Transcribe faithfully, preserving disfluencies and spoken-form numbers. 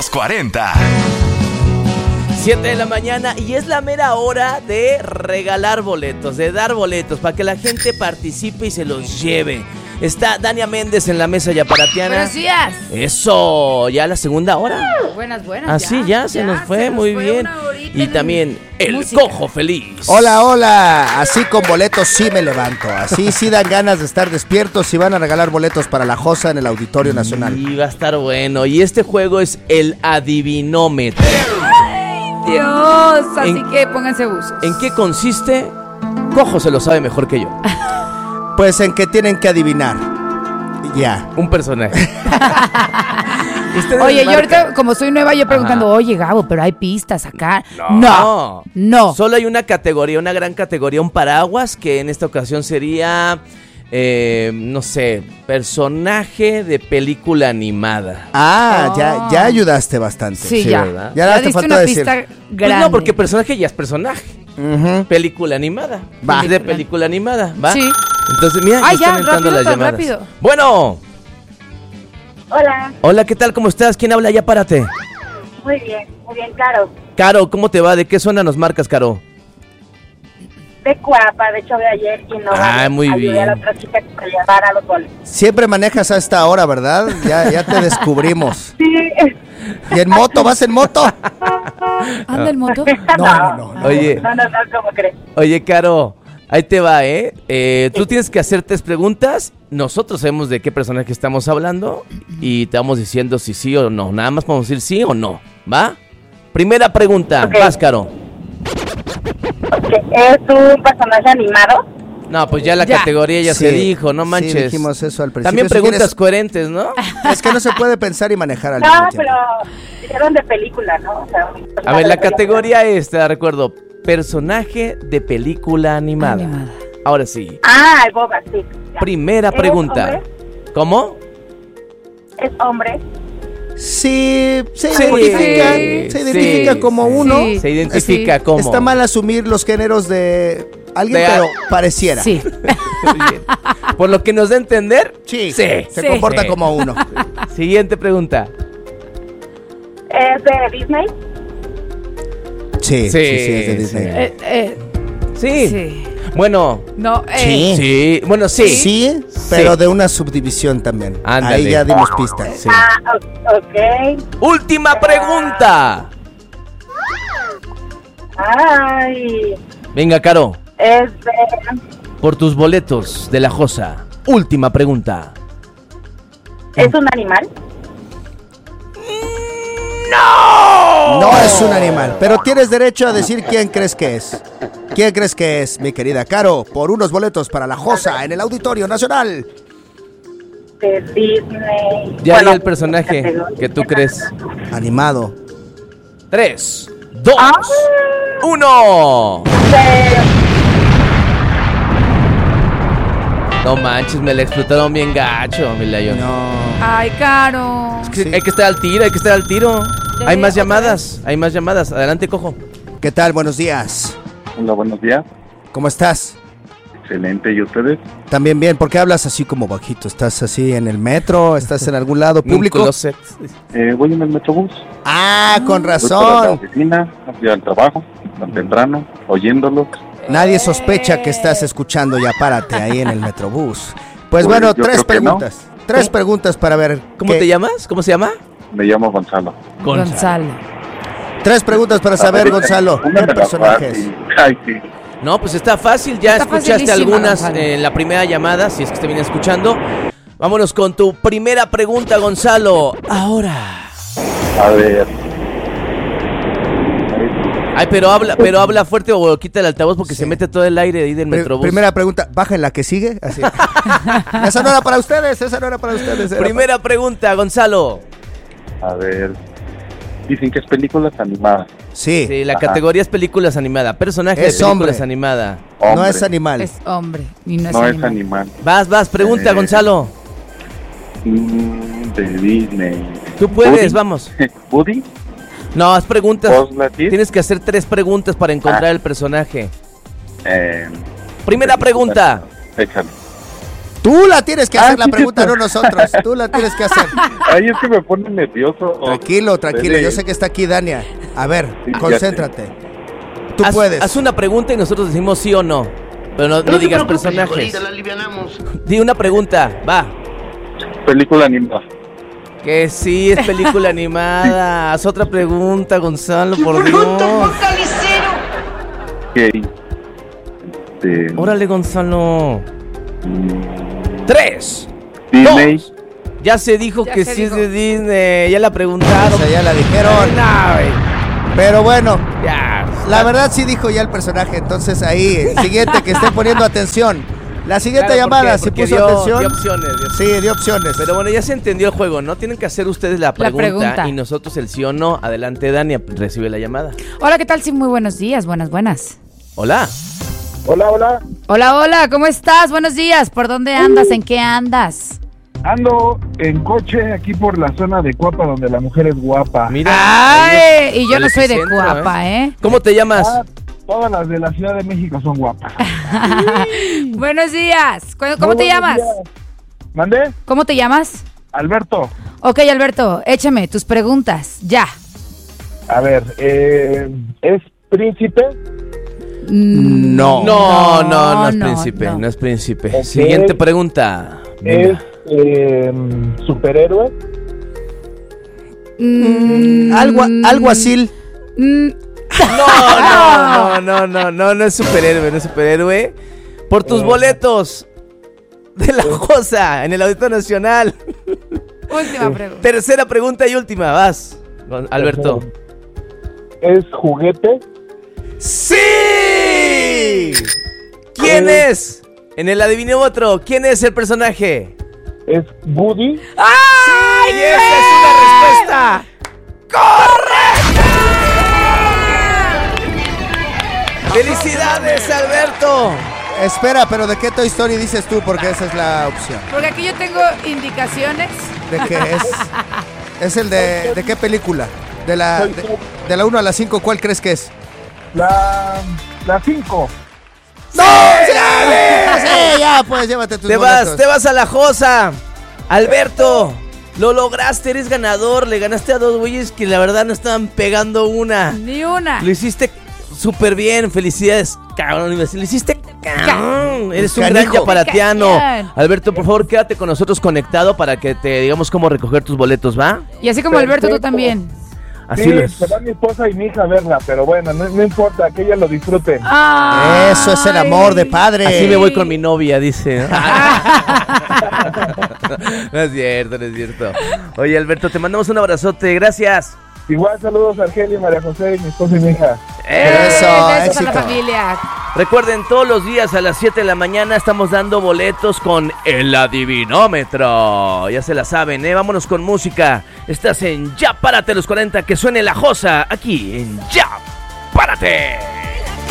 los cuarenta. siete de la mañana y es la mera hora de regalar boletos, de dar boletos para que la gente participe y se los lleve. Está Dania Méndez en la mesa yaparatiana. Buenos días. Eso, ya la segunda hora. Buenas, buenas. Así ya, ya se ya, nos fue, se nos muy fue bien. una horita Y en también el música. Cojo Feliz. Hola, hola. Así con boletos sí me levanto. Así sí dan ganas de estar despiertos y van a regalar boletos para la Josa en el Auditorio Nacional. Y va a estar bueno. Y este juego es el adivinómetro. Dios, así ¿En- que pónganse buzos. ¿En qué consiste? Cojo se lo sabe mejor que yo. Pues en que tienen que adivinar. Ya. Un personaje. Ustedes Oye, yo marcan. ahorita, como soy nueva, yo preguntando, Ajá. oye, Gabo, pero hay pistas acá. No. No, no. Solo hay una categoría, una gran categoría, un paraguas, que en esta ocasión sería, eh, no sé, personaje de película animada. Ah, Oh. ya, ya ayudaste bastante. Sí, sí, ya. ¿verdad? Ya nada te diste faltó una decir. pista Pues grande. no, porque personaje ya es personaje. Ujú. Película animada. Va. De película animada, ¿va? Sí. Entonces, mira, Ay, ya están ya, entrando rápido, las tan llamadas. rápido. Bueno, Hola, hola, ¿qué tal? ¿Cómo estás? ¿Quién habla? Ya párate. muy bien, muy bien, Caro. Caro, ¿cómo te va? ¿De qué zona nos marcas, Caro? De Cuapa, de hecho de ayer y no Ah, muy ayudé bien. a la otra chica que se llevara los goles. Siempre manejas a esta hora, ¿verdad? Ya, ya te descubrimos. Sí, ¿Y en moto? ¿Vas en moto? ¿Anda el moto? No, no, no. no. Oye, no, no, no, ¿cómo crees? oye, Caro, ahí te va, ¿eh? eh tú tienes que hacer tres preguntas. Nosotros sabemos de qué personaje estamos hablando y te vamos diciendo si sí o no. Nada más podemos decir sí o no, ¿va? Primera pregunta, Ok. vas, Caro. Ok, ¿es un personaje animado? No, pues ya la Ya. categoría ya Sí, se dijo, no sí, manches. dijimos eso al principio. También Si preguntas quieres- coherentes, ¿no? Es que no se puede pensar y manejar al No, mismo tiempo. pero dijeron de película, ¿no? O sea, un A personaje ver, la de película. categoría es, te la recuerdo, personaje de película animada. Animada. Ahora sí, Ah, el Boba, sí. ya. primera ¿Es pregunta. hombre? ¿Cómo? ¿Es hombre? Sí, se Sí, identifica, sí, se identifica sí, como sí. uno. Sí. Se identifica Sí. como... Está mal asumir los géneros de alguien, De- pero pareciera. Sí. Muy bien. Por lo que nos da a entender, Sí, sí. se Sí. comporta Sí. como uno. Siguiente pregunta. ¿Es de Disney? Sí, sí, Sí, sí, es de Disney. sí. Eh, eh, Sí. sí. Bueno, No, eh. Sí. sí. Bueno, sí. Sí, pero de una subdivisión también. Ándale. Ahí ya dimos pistas. Sí. Ah, o- ok. Última pregunta. Ay, Venga, Caro, es de... por tus boletos de la Josa. Última pregunta. ¿Es un animal? No es un animal, pero tienes derecho a decir quién crees que es. ¿Quién crees que es, mi querida Caro? Por unos boletos para la Josa en el Auditorio Nacional. De Disney. Ya Bueno, hay el personaje categoría. que tú crees. Animado. Tres, dos, Ah. uno. De- No manches, me la explotaron bien gacho, mi Layo. No. Ay, Caro. Sí. Hay que estar al tiro, hay que estar al tiro. Ya, Hay ya, más otra llamadas, hay más llamadas. Adelante, Cojo. ¿Qué tal? Buenos días. Hola, buenos días. ¿Cómo estás? Excelente, ¿y ustedes? También bien. ¿Por qué hablas así como bajito? ¿Estás así en el metro? ¿Estás en algún lado En un público? closet. Eh, voy en el Metrobús. Ah, con Voy para la razón. oficina, voy al trabajo, tan temprano, oyéndolos. Nadie sospecha que estás escuchando Ya Párate ahí en el Metrobús. Pues Pues bueno, yo tres creo que no. preguntas. Tres preguntas para ver. ¿Cómo qué- te llamas? ¿Cómo se llama? Me llamo Gonzalo. Gonzalo. Tres preguntas para saber, Gonzalo. Una ¿Qué me la personaje es? fácil. Ay, sí. No, pues está fácil, ya Está escuchaste facilísima, algunas Gonzalo. en la primera llamada, si es que te viene escuchando. Vámonos con tu primera pregunta, Gonzalo. Ahora. A ver. Ay, pero habla, pero habla fuerte o quita el altavoz porque Sí. se mete todo el aire ahí del Pri- Metrobús. primera pregunta, baja en la que sigue. Así. Esa no era para ustedes, esa no era para ustedes. era Primera pregunta, Gonzalo. A ver. Dicen que es películas animadas. para- Sí, Sí, la Ajá. categoría es películas animadas. Personaje Es de películas hombre. animada. no Hombre, es animal. Es hombre. Y no es no es animal. animal. Vas, vas, pregunta, Eh. Gonzalo. Mm, de Disney. Tú puedes, Woody. vamos. Woody. No, haz preguntas. Buzz Lightyear. Tienes que hacer tres preguntas para encontrar Ah. el personaje. Eh, Primera pregunta. Échale. Tú la tienes que hacer Ah, la sí, pregunta, cierto. no nosotros. Tú la tienes que hacer. Ay, es que me pone nervioso. Tranquilo, tranquilo. Yo sé que está aquí Dania. A ver, Sí, ya concéntrate. Tú haz, puedes. Haz una pregunta y nosotros decimos sí o no. Pero no, no digas personajes. Di una pregunta, va. Película animada. Que sí, es película animada. Haz otra pregunta, Gonzalo, por Dios. Ok. Este, Órale, Gonzalo. mm, Tres. Disney. Dos. Ya se dijo Ya que se sí dijo. es de Disney. Ya la preguntaron. O sea, ya la dijeron. No, güey. Pero bueno, Ya. la verdad sí dijo ya el personaje. Entonces ahí, el siguiente que estén poniendo atención. La siguiente Claro, llamada, porque- si porque puso dio- atención. dio opciones, dio opciones. Sí, dio opciones. Pero bueno, ya se entendió el juego, ¿no? Tienen que hacer ustedes la pregunta, pregunta. y nosotros el sí o no. Adelante, Dani, recibe la llamada. Hola, ¿qué tal? Sí, muy buenos días, buenas, buenas. Hola. Hola, hola. Hola, hola, ¿cómo estás? Buenos días. ¿Por dónde andas? ¿En qué andas? Ando en coche aquí por la zona de Cuapa donde la mujer es guapa. Mira. Ay, y yo el no soy de epicentro, Cuapa, ¿eh? ¿Cómo te llamas? Ah, todas las de la Ciudad de México son guapas. Buenos días. ¿Cómo, cómo Muy te buenos llamas? días. ¿Mandé? ¿Cómo te llamas? Alberto. Ok, Alberto, échame tus preguntas, ya. A ver, eh, ¿es príncipe? No. No, no, no es no, príncipe, no, no. es príncipe. Ok. Siguiente pregunta. ¿Es Venga. eh, superhéroe? Mm, Algo, algo así. mm, No, no, no, no, no, no, no es superhéroe, no es superhéroe. Por tus Eh. boletos de la Josa en el Auditorio Nacional. última pregunta. Tercera pregunta y última, vas, Gon- Alberto. ¿Es juguete? ¡Sí! ¿Quién Eh. es? En el adivinómetro, ¿quién es el personaje? ¿Es Woody? ¡Ay, esa es una respuesta! ¡Correcta! ¡Felicidades, Alberto! Espera, pero ¿de qué Toy Story dices tú? Porque esa es la opción. Porque aquí yo tengo indicaciones. ¿De qué es? Es el de... ¿De qué película? De la... De, de la uno a la cinco, ¿cuál crees que es? La... La cinco. ¡No! ¡Sí! Sí, ya, pues llévate tus Te vas, boletos. te vas a la Josa. Alberto, lo lograste, eres ganador. Le ganaste a dos güeyes que la verdad no estaban pegando una. Ni una. Lo hiciste súper bien, felicidades, cabrón. Lo hiciste cabrón. Eres un gran Canijo. yaparatiano. Cañón. Alberto, por favor, quédate con nosotros conectado para que te digamos cómo recoger tus boletos, ¿va? Y así como Alberto, tú Perfecto. también. Así Sí, lo es. se va mi esposa y mi hija a verla, pero bueno, no, no importa, que ella lo disfruten. Ay. Eso es el amor de padre. Así me voy con mi novia, dice. No es cierto, no es cierto. Oye, Alberto, te mandamos un abrazote. Gracias. Igual saludos a Argelia, María José, mi esposa y mi hija. Eso, Besos éxito. a la familia. Recuerden, todos los días a las siete de la mañana estamos dando boletos con el adivinómetro. Ya se la saben, ¿eh? Vámonos con música. Estás en Ya Párate los cuarenta, que suene la Josa aquí en Ya Párate.